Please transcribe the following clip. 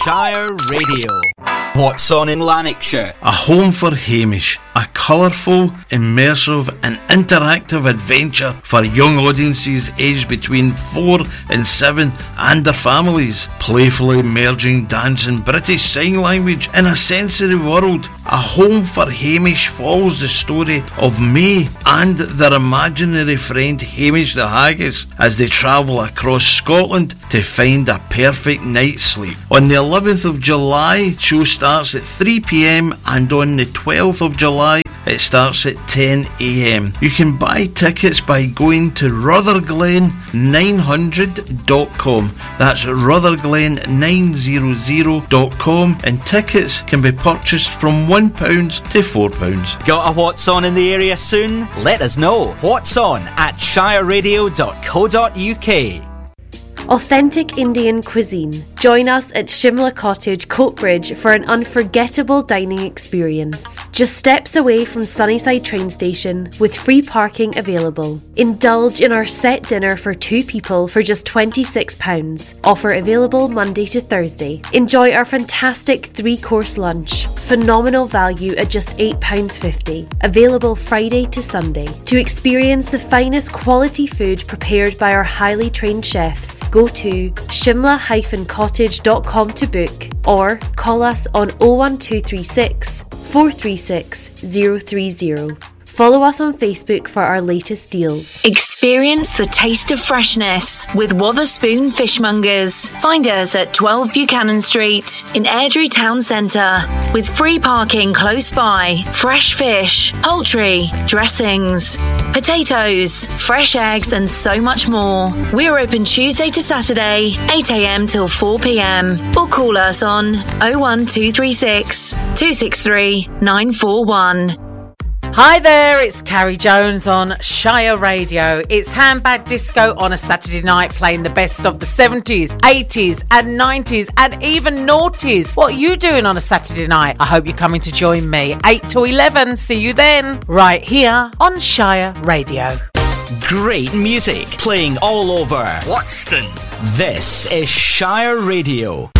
Shire Radio. What's on in Lanarkshire? A home for Hamish. A colourful, immersive and interactive adventure for young audiences aged between 4 and 7 and their families. Playfully merging dance and British Sign Language in a sensory world. A Home for Hamish follows the story of May and their imaginary friend Hamish the Haggis as they travel across Scotland to find a perfect night's sleep. On the 11th of July, show starts at 3 p.m. and on the 12th of July it starts at 10 a.m. You can buy tickets by going to rutherglen900.com. That's rutherglen900.com, and tickets can be purchased from £1 to £4. Got a What's On in the area soon? Let us know. What's On at shireradio.co.uk. Authentic Indian cuisine. Join us at Shimla Cottage, Coatbridge for an unforgettable dining experience. Just steps away from Sunnyside train station with free parking available. Indulge in our set dinner for 2 people for just £26. Offer available Monday to Thursday. Enjoy our fantastic 3-course lunch. Phenomenal value at just £8.50. Available Friday to Sunday. To experience the finest quality food prepared by our highly trained chefs, go to shimla-cottage.com to book or call us on 01236 436 030. Follow us on Facebook for our latest deals. Experience the taste of freshness with Wotherspoon Fishmongers. Find us at 12 Buchanan Street in Airdrie Town Centre with free parking close by, fresh fish, poultry, dressings, potatoes, fresh eggs and so much more. We're open Tuesday to Saturday, 8 a.m. till 4 p.m. or call us on 01236 263 941. Hi there, it's Carrie Jones on Shire Radio. It's Handbag Disco on a Saturday night, playing the best of the 70s, 80s and 90s and even noughties. What are you doing on a Saturday night? I hope you're coming to join me. 8 to 11. See you then, right here on Shire Radio. Great music playing all over Watson. This is Shire Radio.